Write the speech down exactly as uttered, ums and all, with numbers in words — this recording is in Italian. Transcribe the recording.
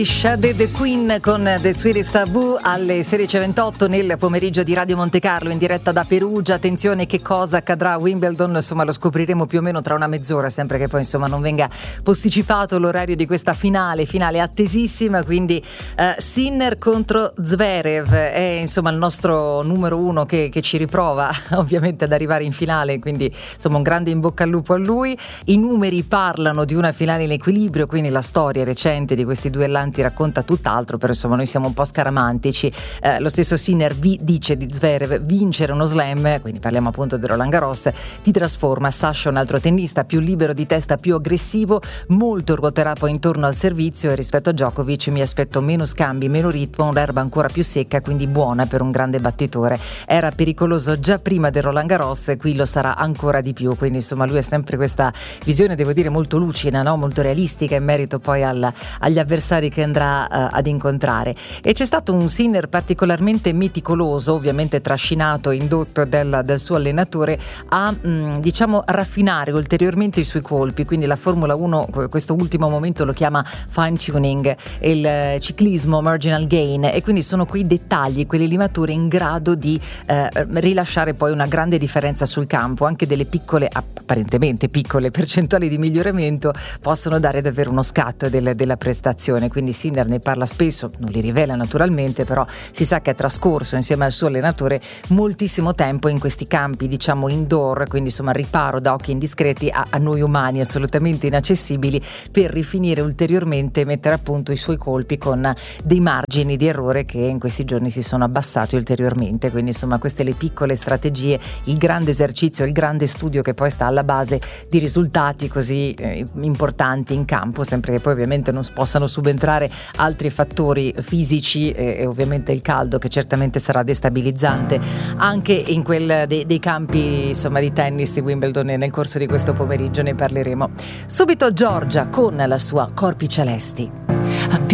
Shade the Queen con The Sweetest Taboo alle sedici e ventotto nel pomeriggio di Radio Monte Carlo in diretta da Perugia. Attenzione, che cosa accadrà a Wimbledon, insomma lo scopriremo più o meno tra una mezz'ora, sempre che poi insomma non venga posticipato l'orario di questa finale, finale attesissima, quindi uh, Sinner contro Zverev è insomma il nostro numero uno che, che ci riprova ovviamente ad arrivare in finale, quindi insomma un grande in bocca al lupo a lui. I numeri parlano di una finale in equilibrio, quindi la storia recente di questi duellanti racconta tutt'altro, però insomma noi siamo un po' scaramantici. Eh, lo stesso Sinner vi dice di Zverev: vincere uno slam, quindi parliamo appunto di Roland Garros, ti trasforma. Sasha è un altro tennista più libero di testa, più aggressivo, molto ruoterà poi intorno al servizio, e rispetto a Djokovic mi aspetto meno scambi, meno ritmo, un'erba ancora più secca, quindi buona per un grande battitore. Era pericoloso già prima del Roland Garros e qui lo sarà ancora di più, quindi insomma lui ha sempre questa visione, devo dire, molto lucida, no? Molto realistica in merito poi al, agli avversari che andrà uh, ad incontrare. E c'è stato un Sinner particolarmente meticoloso, ovviamente trascinato, indotto del, del suo allenatore a mh, diciamo raffinare ulteriormente i suoi colpi, quindi la Formula uno questo ultimo momento lo chiama fine tuning, il ciclismo marginal gain, e quindi sono quei dettagli, quelle limature in grado di eh, rilasciare poi una grande differenza sul campo. Anche delle piccole, apparentemente piccole percentuali di miglioramento possono dare davvero uno scatto del, della prestazione, quindi Sinner ne parla spesso, non li rivela naturalmente, però si sa che ha trascorso insieme al suo allenatore moltissimo tempo in questi campi diciamo indoor, quindi insomma riparo da occhi indiscreti a, a noi umani assolutamente inaccessibili, per rifinire ulteriormente e mettere a punto i suoi colpi con dei margini di errore che in questi giorni si sono abbassati ulteriormente. Quindi insomma queste le piccole strategie, il grande esercizio, il grande studio che poi sta alla base di risultati così eh, importanti in campo, sempre che poi ovviamente non possano subentrare altri fattori fisici e, e ovviamente il caldo, che certamente sarà destabilizzante anche in quel dei, dei campi insomma di tennis di Wimbledon, e nel corso di questo pomeriggio ne parleremo. Subito Giorgia con la sua Corpi Celesti.